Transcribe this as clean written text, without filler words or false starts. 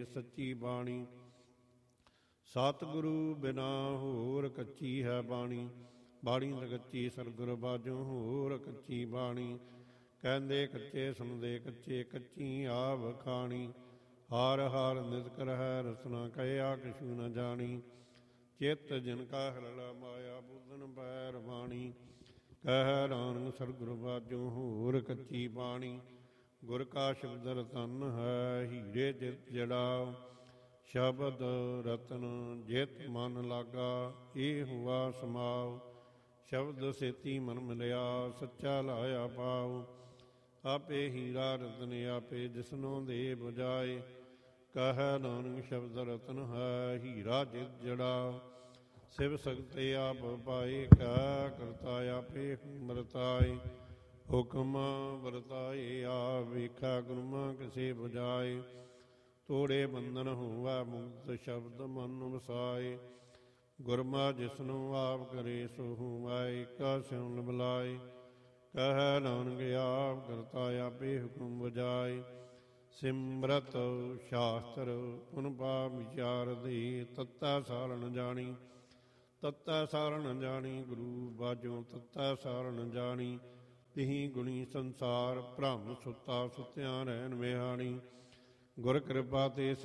ਸੱਚੀ ਬਾਣੀ। ਸਤਿਗੁਰੂ ਬਿਨਾ ਹੋਰ ਕੱਚੀ ਹੈ ਬਾਣੀ, ਬਾਣੀ ਤਾਂ ਕੱਚੀ ਸਤਿਗੁਰ ਬਾਝੋਂ ਹੋਰ ਕੱਚੀ ਬਾਣੀ। ਕਹਿੰਦੇ ਕੱਚੇ ਸੁਣਦੇ ਕੱਚੇ, ਕੱਚੀ ਆਪ ਖਾਣੀ। ਹਾਰ ਹਾਰ ਨਿਤ ਕਰਹਿ ਰਸਨਾ, ਕਹਿਆ ਕਿਛੂ ਨ ਜਾਣੀ। ਚਿੱਤ ਜਿਨ ਕਾ ਹਿਰਲਾ ਮਾਇਆ, ਬੁੱਧਨ ਬੈਰ ਬਾਣੀ। ਕਹਿ ਨਾਨਕ ਸਤਿਗੁਰ ਬਾਝੋਂ ਹੋਰ ਕੱਚੀ ਬਾਣੀ। ਗੁਰ ਕਾ ਸ਼ਬਦ ਰਤਨ ਹੈ, ਹੀਰੇ ਜਿਤ ਜੜਾ। ਸ਼ਬਦ ਰਤਨ ਜਿਤ ਮਨ ਲਾਗਾ, ਇਹ ਹੁਆ ਸਮਾਉ। ਸ਼ਬਦ ਸੇਤੀ ਮਨ ਮਿਲਿਆ, ਸੱਚਾ ਲਾਇਆ ਪਾਉ। ਆਪੇ ਹੀਰਾ ਰਤਨ ਆਪੇ ਜਿਸਨੋਂ ਦੇ ਬੁਝਾਏ। ਕਹਿ ਨਾਨਕ ਸ਼ਬਦ ਰਤਨ ਹੈ, ਹੀਰਾ ਜਿਤ ਜੜਾ। ਸਿਵ ਸਗਤੇ ਆਪ ਪਾਏ, ਕਹਿ ਕਰਤਾ ਆਪੇ ਵਰਤਾਏ। ਹੁਕਮ ਵਰਤਾਏ ਆਪ ਵੇਖਾ, ਗੁਰਮੁਖ ਕਿਸੇ ਬੁਝਾਏ। ਤੋੜੇ ਬੰਧਨ ਹੋਵੈ ਮੁਕਤ, ਸ਼ਬਦ ਮਨ ਵਸਾਏ। ਗੁਰਮੁਖ ਜਿਸਨੂੰ ਆਪ ਕਰੇ ਸੋ ਹੋਵੈ, ਏਕਾ ਸਿਉ ਬੁਲਾਏ। ਕਹਿ ਨਾਨਕ ਆਪ ਕਰਤਾ ਆਪੇ ਹੁਕਮ ਬੁਝਾਏ। ਸਿਮਰਤ ਸ਼ਾਸਤਰ ਪੁਨ ਪਾਪ ਵਿਚਾਰ ਦੇ, ਤੱਤਾ ਸਾਰ ਨ ਜਾਣੀ। ਤੱਤਾ ਸਾਰ ਨ ਜਾਣੀ, ਗੁਰੂ ਬਾਝੋਂ ਤੱਤਾ ਸਾਰ ਨ ਜਾਣੀ। ਤਿਹੀ ਗੁਣੀ ਸੰਸਾਰ ਭ੍ਰਮ ਸੁੱਤਾ, ਸੁੱਤਿਆਂ ਰਹਿਣ ਵਿਹਾਣੀ। ਗੁਰ ਕਿਰਪਾ ਤੇ